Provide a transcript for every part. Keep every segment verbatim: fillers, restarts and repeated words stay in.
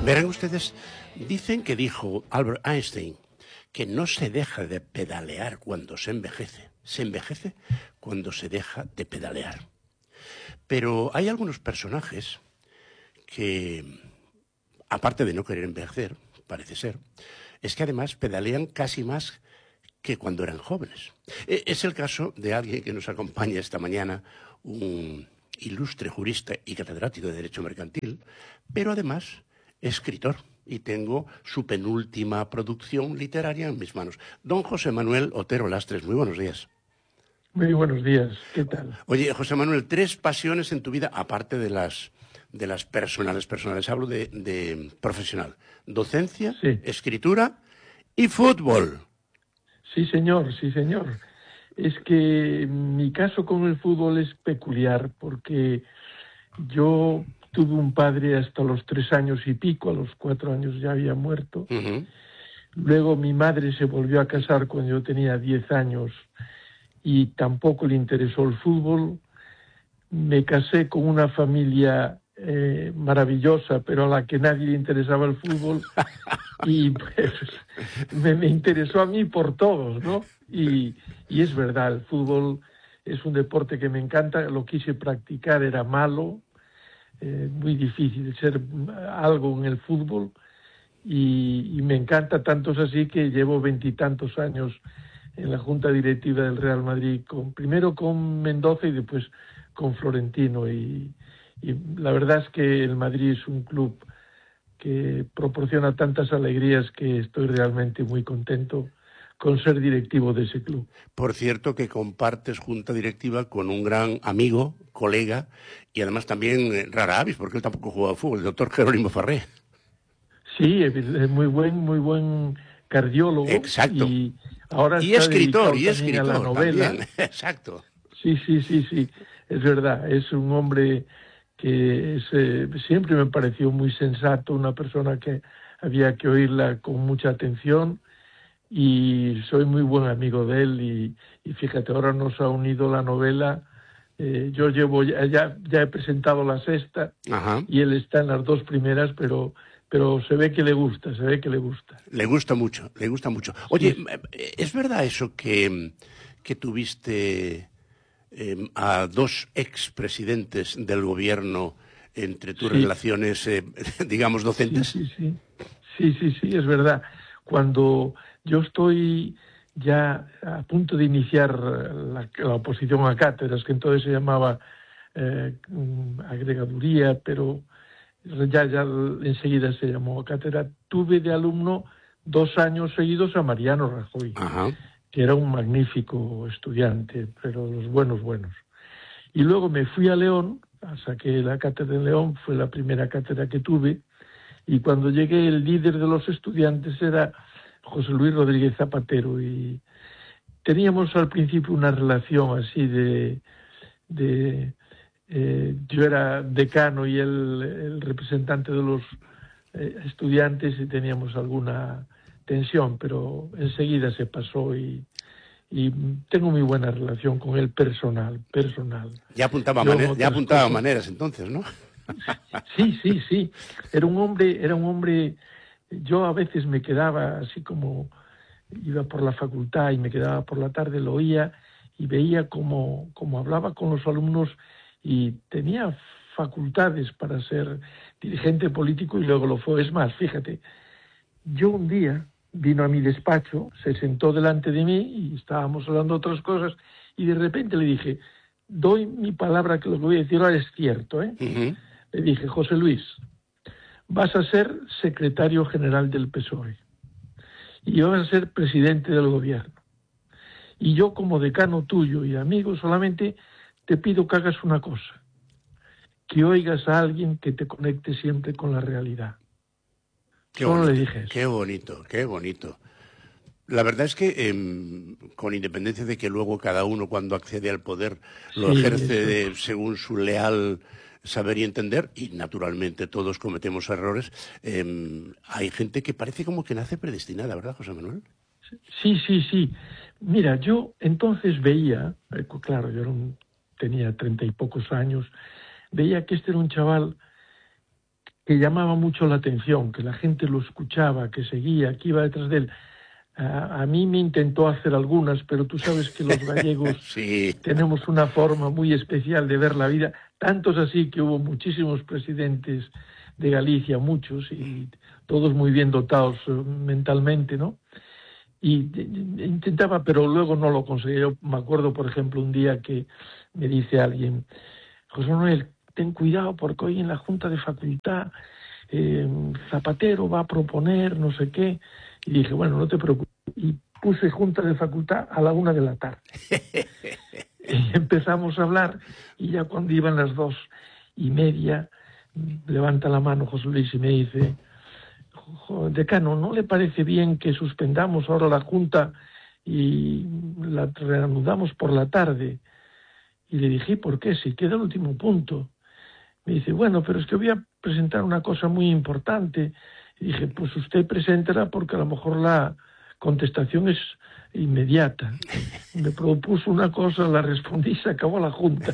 Verán ustedes, dicen que dijo Albert Einstein que no se deja de pedalear cuando se envejece, se envejece cuando se deja de pedalear. Pero hay algunos personajes que, aparte de no querer envejecer, parece ser, es que además pedalean casi más que cuando eran jóvenes. Es el caso de alguien que nos acompaña esta mañana, un ilustre jurista y catedrático de Derecho Mercantil, pero además escritor, y tengo su penúltima producción literaria en mis manos. Don José Manuel Otero Lastres, muy buenos días. Muy buenos días, ¿qué tal? Oye, José Manuel, tres pasiones en tu vida, aparte de las, de las personales, personales, hablo de, de profesional. Docencia, sí. escritura y fútbol. Sí, señor, sí, señor. Es que mi caso con el fútbol es peculiar, porque yo tuve un padre hasta los tres años y pico, a los cuatro años ya había muerto. Uh-huh. Luego mi madre se volvió a casar cuando yo tenía diez años y tampoco le interesó el fútbol. Me casé con una familia eh, maravillosa, pero a la que nadie le interesaba el fútbol. Y pues me, me interesó a mí por todos, ¿no? Y, y es verdad, el fútbol es un deporte que me encanta, lo quise practicar, era malo, eh, muy difícil ser algo en el fútbol, y, y me encanta, tanto es así que llevo veintitantos años en la Junta Directiva del Real Madrid, con, primero con Mendoza y después con Florentino, y, y la verdad es que el Madrid es un club que proporciona tantas alegrías que estoy realmente muy contento con ser directivo de ese club. Por cierto, que compartes junta directiva con un gran amigo, colega, y además también eh, rara avis, porque él tampoco juega al fútbol, el doctor Jerónimo Farré. Sí, es muy buen, muy buen cardiólogo. Exacto. Y ahora y está escritor, dedicado y también escritor, a la novela. También. Exacto. Sí, sí, sí, sí, es verdad. Es un hombre que es, eh, siempre me pareció muy sensato, una persona que había que oírla con mucha atención, y soy muy buen amigo de él, y, y fíjate, ahora nos ha unido la novela. Eh, yo llevo ya, ya, ya he presentado la sexta. Ajá. Y él está en las dos primeras, pero, pero se ve que le gusta, se ve que le gusta. Le gusta mucho, le gusta mucho. Oye, Sí. ¿es verdad eso que, que tuviste eh, a dos expresidentes del gobierno entre tus Sí. relaciones, eh, digamos, docentes? Sí, sí, sí, sí, sí, sí, es verdad. Cuando yo estoy ya a punto de iniciar la, la oposición a cátedras, que entonces se llamaba eh, agregaduría, pero ya, ya enseguida se llamó cátedra, tuve de alumno dos años seguidos a Mariano Rajoy. Ajá. Que era un magnífico estudiante, pero los buenos, buenos. Y luego me fui a León, saqué la cátedra en León, fue la primera cátedra que tuve, y cuando llegué el líder de los estudiantes era José Luis Rodríguez Zapatero, y teníamos al principio una relación así de... de eh, yo era decano y él el representante de los eh, estudiantes, y teníamos alguna tensión, pero enseguida se pasó, y, y tengo muy buena relación con él personal, personal. Ya apuntaba, maner ya apuntaba cosas... maneras entonces, ¿no? Sí, sí, sí. Era un hombre, era un hombre, yo a veces me quedaba así como, iba por la facultad y me quedaba por la tarde, lo oía y veía cómo, cómo hablaba con los alumnos, y tenía facultades para ser dirigente político, y luego lo fue. Es más, fíjate, yo un día vino a mi despacho, se sentó delante de mí y estábamos hablando de otras cosas, y de repente le dije, doy mi palabra que lo que voy a decir ahora es cierto, ¿eh? Uh-huh. Le dije, José Luis, vas a ser secretario general del P S O E y vas a ser presidente del gobierno. Y yo, como decano tuyo y amigo, solamente te pido que hagas una cosa, que oigas a alguien que te conecte siempre con la realidad. Qué Solo bonito, le dije eso. Qué bonito, qué bonito. La verdad es que, eh, con independencia de que luego cada uno, cuando accede al poder, lo Sí, ejerce de, eso. según su leal saber y entender, y naturalmente todos cometemos errores, eh, hay gente que parece como que nace predestinada, ¿verdad, José Manuel? Sí, sí, sí. Mira, yo entonces veía, claro, yo tenía treinta y pocos años, veía que este era un chaval que llamaba mucho la atención, que la gente lo escuchaba, que seguía, que iba detrás de él. A, a mí me intentó hacer algunas, pero tú sabes que los gallegos sí. tenemos una forma muy especial de ver la vida, tantos así que hubo muchísimos presidentes de Galicia, muchos, y todos muy bien dotados uh, mentalmente, ¿no? Y intentaba, pero luego no lo conseguí. Yo me acuerdo, por ejemplo, un día que me dice alguien, José Manuel, ten cuidado porque hoy en la Junta de Facultad eh, Zapatero va a proponer no sé qué. Y dije, bueno, no te preocupes. Y puse Junta de Facultad a la una de la tarde. Y empezamos a hablar y ya cuando iban las dos y media, levanta la mano José Luis y me dice, decano, ¿no le parece bien que suspendamos ahora la Junta y la reanudamos por la tarde? Y le dije, ¿por qué? Si queda el último punto. Me dice, bueno, pero es que voy a presentar una cosa muy importante. Y dije, pues usted preséntela porque a lo mejor la contestación es inmediata. Me propuso una cosa, la respondí y se acabó la Junta.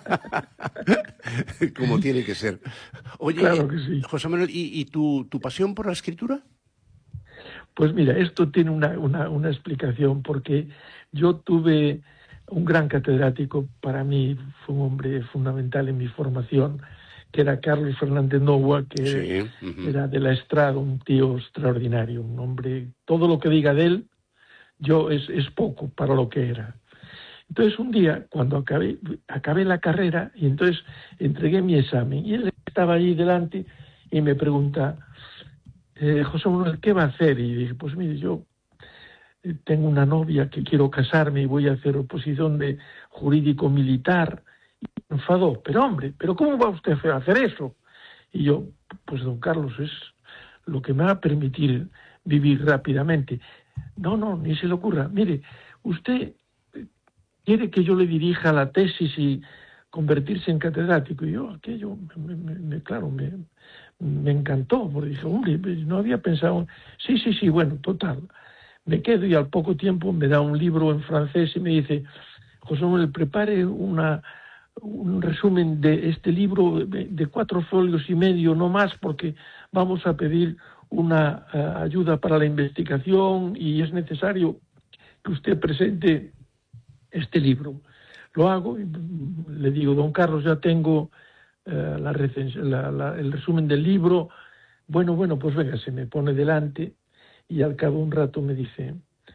Como tiene que ser. Oye, claro que sí. José Manuel, ¿y, y tu, tu pasión por la escritura? Pues mira, esto tiene una, una, una explicación, porque yo tuve un gran catedrático, para mí fue un hombre fundamental en mi formación, que era Carlos Fernández Novoa, que Sí, uh-huh. era de la Estrada, un tío extraordinario, un hombre, todo lo que diga de él, yo es, es poco para lo que era. Entonces un día, cuando acabé, acabé la carrera, y entonces entregué mi examen, y él estaba allí delante y me pregunta, eh, José Manuel, ¿qué va a hacer? Y dije, pues mire, yo tengo una novia que quiero casarme y voy a hacer oposición de jurídico militar. Y me enfadó, pero hombre, ¿pero cómo va usted a hacer eso? Y yo, pues don Carlos, es lo que me va a permitir vivir rápidamente. No, no, ni se le ocurra. Mire, usted quiere que yo le dirija la tesis y convertirse en catedrático. Y yo, aquello, me, me, me, claro, me, me encantó, porque dije, hombre, no había pensado. Sí, sí, sí, bueno, total. Me quedo y al poco tiempo me da un libro en francés y me dice, José Manuel, prepare una, un resumen de este libro de, de cuatro folios y medio, no más, porque vamos a pedir una uh, ayuda para la investigación y es necesario que usted presente este libro. Lo hago y le digo, don Carlos, ya tengo uh, la recens- la, la, el resumen del libro. Bueno, bueno, pues venga, se me pone delante y al cabo de un rato me dice,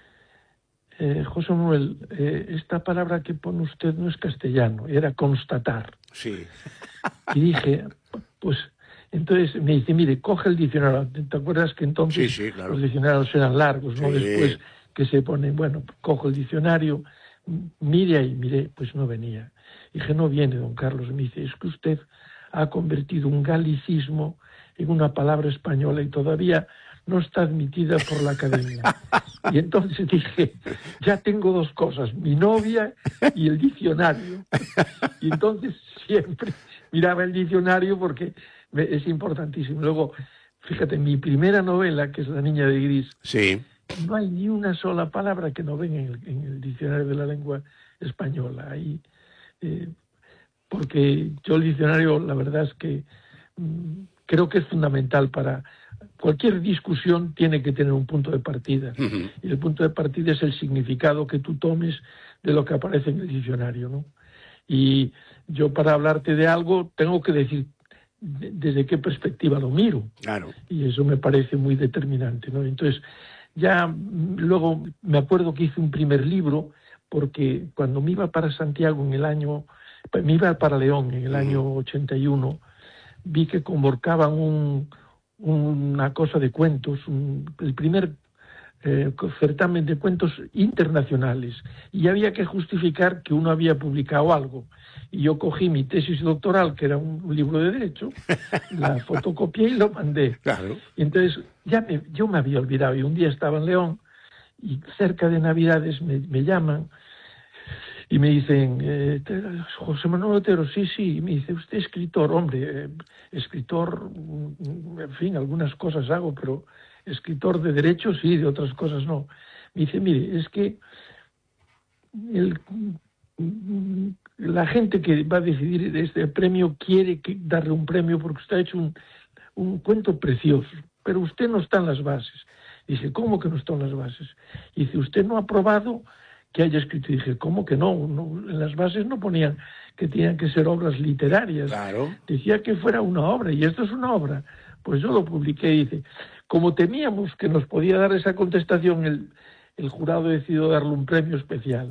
eh, José Manuel, eh, esta palabra que pone usted no es castellano, era constatar. Sí. Y dije, pues, entonces me dice, mire, coge el diccionario. ¿Te acuerdas que entonces sí, sí, claro. los diccionarios eran largos, ¿no? Sí. Después que se ponen, bueno, cojo el diccionario, mire ahí, mire, pues no venía. Dije, no viene, don Carlos. Me dice, es que usted ha convertido un galicismo en una palabra española y todavía no está admitida por la academia. Y entonces dije, ya tengo dos cosas, mi novia y el diccionario. Y entonces siempre miraba el diccionario porque es importantísimo. Luego, fíjate, mi primera novela, que es La niña de gris, sí. no hay ni una sola palabra que no venga en el, en el diccionario de la lengua española. Ahí, eh, porque yo el diccionario, la verdad es que mmm, creo que es fundamental para cualquier discusión, tiene que tener un punto de partida. Uh-huh. Y el punto de partida es el significado que tú tomes de lo que aparece en el diccionario, ¿no? Y yo, para hablarte de algo, tengo que decir de, desde qué perspectiva lo miro. Claro. Y eso me parece muy determinante, ¿no? Entonces, ya luego me acuerdo que hice un primer libro, porque cuando me iba para Santiago en el año, me iba para León en el uh-huh. año ochenta y uno, vi que convocaban un, una cosa de cuentos, un, el primer eh, certamen de cuentos internacionales, y había que justificar que uno había publicado algo. Y yo cogí mi tesis doctoral, que era un, un libro de derecho, la fotocopié y lo mandé. Claro. Y entonces ya me, yo me había olvidado, y un día estaba en León, y cerca de Navidades me, me llaman, y me dicen, eh, José Manuel Otero, sí, sí, y me dice, usted es escritor, hombre, eh, escritor, en fin, algunas cosas hago, pero escritor de derecho sí, de otras cosas no. Me dice, mire, es que el, la gente que va a decidir este premio quiere que, darle un premio porque usted ha hecho un, un cuento precioso, pero usted no está en las bases. Dice, ¿cómo que no está en las bases? Dice, usted no ha probado que haya escrito. Y dije, ¿cómo que no? no? En las bases no ponían que tenían que ser obras literarias. Claro. Decía que fuera una obra, y esto es una obra. Pues yo lo publiqué y dice, como temíamos que nos podía dar esa contestación, el, el jurado decidió darle un premio especial.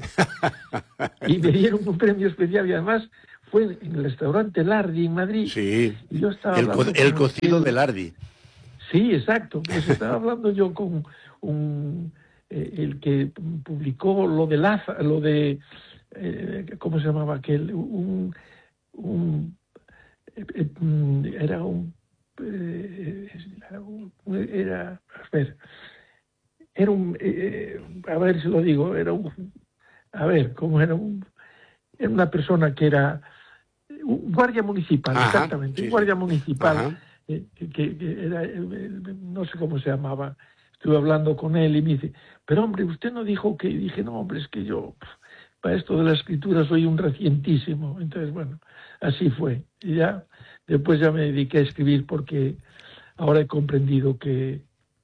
Y me dieron un premio especial, y además fue en el restaurante Lardi en Madrid. Sí, y yo estaba el, co el cocido de Lardi. Sí, exacto. Pues estaba hablando yo con un, eh, el que publicó lo de Laza, lo de, eh, ¿cómo se llamaba aquel? Un, un eh, eh, era un, eh, era, un era, a ver, era un, eh, a ver si lo digo, era un, a ver, ¿cómo era? Un, era una persona que era un guardia municipal, Ajá, exactamente, sí, un guardia sí. municipal. Ajá. Que, que, que era, no sé cómo se llamaba, estuve hablando con él y me dice, pero hombre, usted no dijo que, y dije, no hombre, es que yo para esto de la escritura soy un recientísimo. Entonces, bueno, así fue. Y ya, después ya me dediqué a escribir porque ahora he comprendido que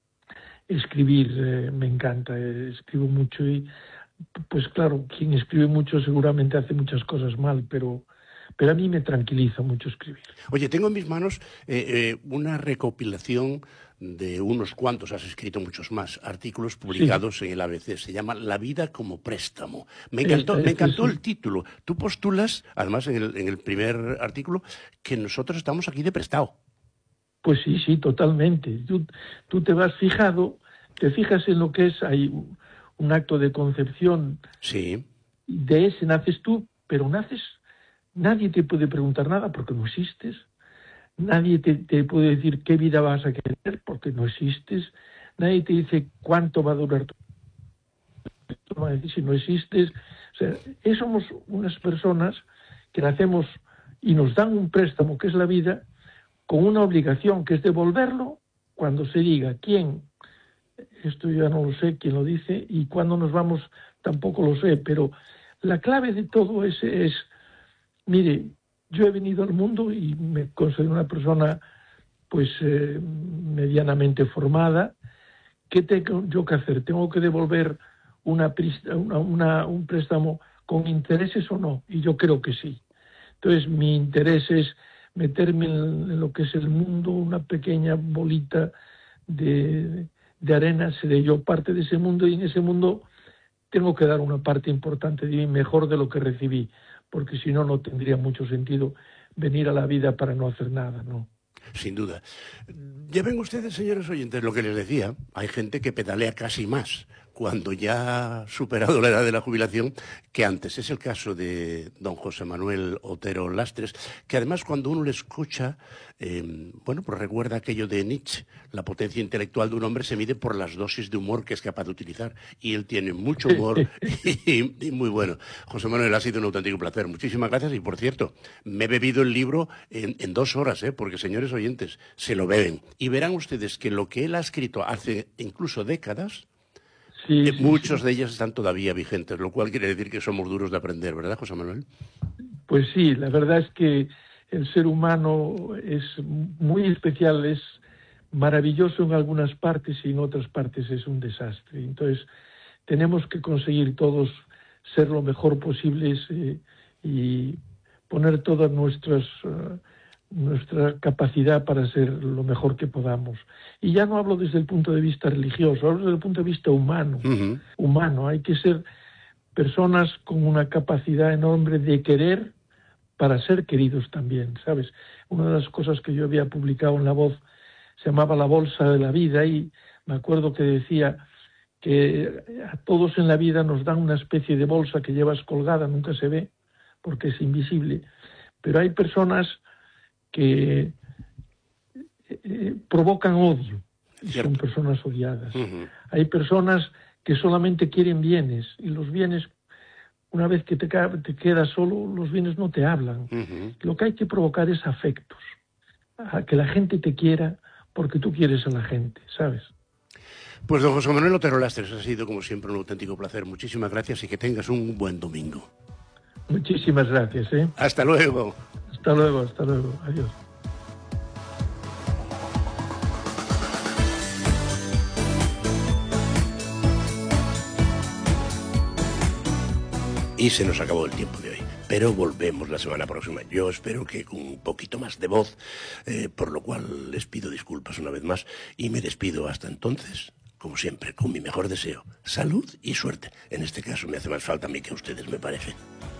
escribir eh, me encanta, eh, escribo mucho y, pues claro, quien escribe mucho seguramente hace muchas cosas mal, pero... pero a mí me tranquiliza mucho escribir. Oye, tengo en mis manos eh, eh, una recopilación de unos cuantos, has escrito muchos más, artículos publicados sí. en el A B C. Se llama La vida como préstamo. Me encantó, este, me encantó sí. el título. Tú postulas, además en el, en el primer artículo, que nosotros estamos aquí de prestado. Pues sí, sí, totalmente. Tú, tú te vas fijado, te fijas en lo que es, hay un acto de concepción. Sí. De ese naces tú, pero naces... Nadie te puede preguntar nada porque no existes. Nadie te, te puede decir qué vida vas a querer porque no existes. Nadie te dice cuánto va a durar tu vida. Va a decir si no existes. O sea, somos unas personas que nacemos y nos dan un préstamo que es la vida con una obligación que es devolverlo cuando se diga quién. Esto ya no lo sé quién lo dice y cuándo nos vamos tampoco lo sé. Pero la clave de todo es... es mire, yo he venido al mundo y me considero una persona pues eh, medianamente formada. ¿Qué tengo yo que hacer? ¿Tengo que devolver una, una, una, un préstamo con intereses o no? Y yo creo que sí. Entonces mi interés es meterme en lo que es el mundo, una pequeña bolita de, de arena, seré yo parte de ese mundo y en ese mundo tengo que dar una parte importante de mí, mejor de lo que recibí. Porque si no, no tendría mucho sentido venir a la vida para no hacer nada, ¿no? Sin duda. Ya ven ustedes, señores oyentes, lo que les decía. Hay gente que pedalea casi más cuando ya ha superado la edad de la jubilación que antes. Es el caso de don José Manuel Otero Lastres, que además cuando uno le escucha, eh, bueno, pues recuerda aquello de Nietzsche, la potencia intelectual de un hombre se mide por las dosis de humor que es capaz de utilizar. Y él tiene mucho humor y, y muy bueno. José Manuel, ha sido un auténtico placer. Muchísimas gracias. Y por cierto, me he bebido el libro en, en dos horas, ¿eh? Porque señores oyentes, se lo beben. Y verán ustedes que lo que él ha escrito hace incluso décadas, Sí, eh, sí, muchos sí. de ellas están todavía vigentes, lo cual quiere decir que somos duros de aprender, ¿verdad, José Manuel? Pues sí, la verdad es que el ser humano es muy especial, es maravilloso en algunas partes y en otras partes es un desastre. Entonces, tenemos que conseguir todos ser lo mejor posibles eh, y poner todas nuestras... Uh, nuestra capacidad para ser lo mejor que podamos. Y ya no hablo desde el punto de vista religioso, hablo desde el punto de vista humano. Uh-huh. Humano, hay que ser personas con una capacidad enorme de querer para ser queridos también, ¿sabes? Una de las cosas que yo había publicado en La Voz se llamaba La Bolsa de la Vida y me acuerdo que decía que a todos en la vida nos dan una especie de bolsa que llevas colgada, nunca se ve porque es invisible, pero hay personas que eh, provocan odio y son personas odiadas. Uh-huh. Hay personas que solamente quieren bienes y los bienes, una vez que te, te quedas solo, los bienes no te hablan. Uh-huh. Lo que hay que provocar es afectos, a que la gente te quiera porque tú quieres a la gente, ¿sabes? Pues don José Manuel Otero Lastres, ha sido como siempre un auténtico placer. Muchísimas gracias y que tengas un buen domingo. Muchísimas gracias, ¿eh? Hasta luego. Hasta luego, hasta luego. Adiós. Y se nos acabó el tiempo de hoy. Pero volvemos la semana próxima. Yo espero que con un poquito más de voz, eh, por lo cual les pido disculpas una vez más y me despido hasta entonces, como siempre, con mi mejor deseo. Salud y suerte. En este caso me hace más falta a mí que a ustedes, me parece.